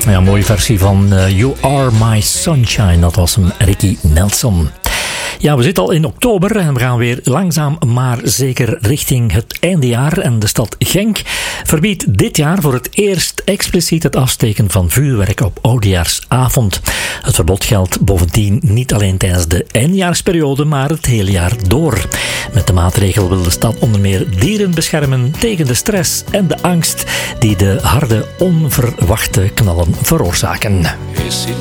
Ja, een mooie versie van You Are My Sunshine. Dat was hem, Ricky Nelson. Ja, we zitten al in oktober en we gaan weer langzaam maar zeker richting het eindejaar. En de stad Genk verbiedt dit jaar voor het eerst expliciet het afsteken van vuurwerk op oudejaarsavond. Het verbod geldt bovendien niet alleen tijdens de eindejaarsperiode, maar het hele jaar door. Met de maatregel wil de stad onder meer dieren beschermen tegen de stress en de angst die de harde, onverwachte knallen veroorzaken.